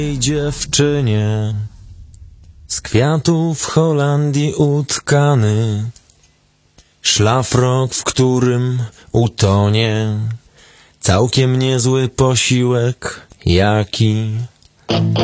dziewczynie z kwiatów Holandii utkany, szlafrok, w którym utonie całkiem niezły posiłek, jaki